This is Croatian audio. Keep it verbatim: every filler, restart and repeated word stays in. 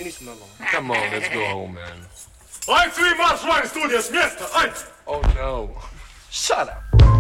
nisam normalan. Come on, let's go home, man. Ajde svi marš van iz studija s mjesta, ajde! Oh no. Shut up.